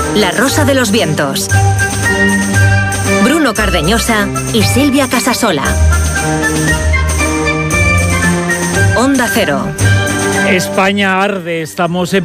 La Rosa de los Vientos. Bruno Cardeñosa y Silvia Casasola. Onda Cero. España arde, estamos